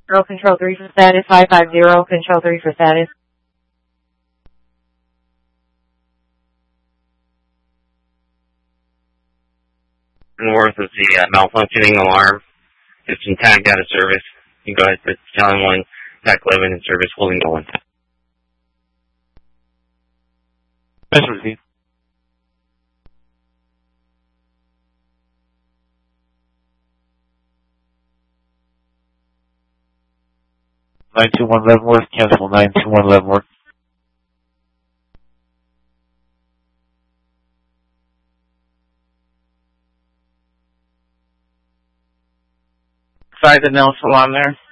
Control 3 for status, 550, Control 3 for status. North is the malfunctioning alarm. It's been tagged out of service. You go ahead to Talon 1, TAC 11 in service, holding Nolan. Specialty. (921) Leavenworth, cancel 921 Leavenworth. Sorry, the nail salon there.